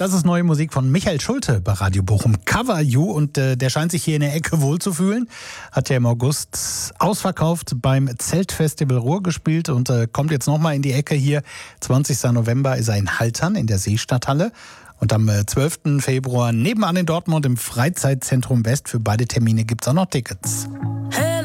Das ist neue Musik von Michael Schulte bei Radio Bochum. Cover You. Und der scheint sich hier in der Ecke wohlzufühlen. Hat ja im August ausverkauft beim Zeltfestival Ruhr gespielt und kommt jetzt nochmal in die Ecke hier. 20. November ist er in Haltern in der Seestadthalle. Und am 12. Februar nebenan in Dortmund im Freizeitzentrum West. Für beide Termine gibt es auch noch Tickets.